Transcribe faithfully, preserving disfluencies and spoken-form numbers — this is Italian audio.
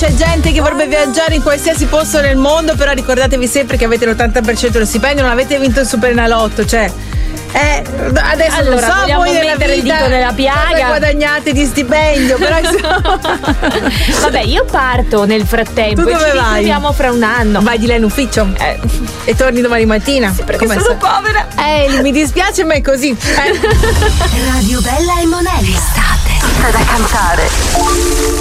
c'è gente che vorrebbe viaggiare in qualsiasi posto nel mondo, però ricordatevi sempre che avete l'ottanta per cento dello stipendio, non avete vinto il Superenalotto, cioè Eh, adesso allora, non so, vogliamo voi mettere il dito nella piaga, guadagnate di stipendio, però insomma. Vabbè, io parto nel frattempo. Tu dove e ci vai? ritroviamo fra un anno. Vai di là in ufficio eh. e torni domani mattina. Sì, perché come sono sa- povera. Eh, mi dispiace, ma è così. Eh. Radio Bella e Monella. Estate. Tutta da cantare.